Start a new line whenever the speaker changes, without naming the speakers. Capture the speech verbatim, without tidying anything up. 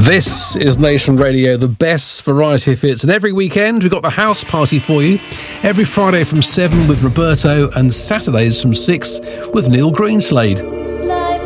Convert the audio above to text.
This is Nation Radio, the best variety of hits. And every weekend, we've got the house party for you. Every Friday from seven with Roberto and Saturdays from six with Neil Greenslade.